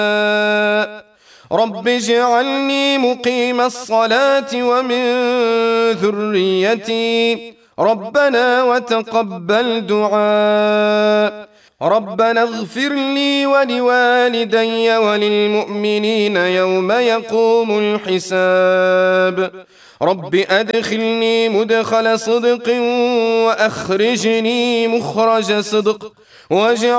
رب اجعلني مقيم الصلاة ومن ذريتي ربنا وتقبل دعاء ربنا اغفر لي ولوالدي وللمؤمنين يوم يقوم الحساب رب أدخلني مدخل صدق وأخرجني مخرج صدق واجعل